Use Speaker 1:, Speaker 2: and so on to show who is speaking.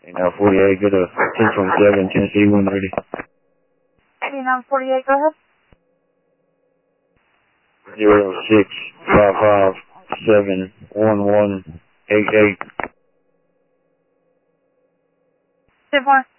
Speaker 1: Now 48, go to 1027, Tennessee, 130.
Speaker 2: 48, go ahead.
Speaker 1: 0655711188.
Speaker 2: 10-4.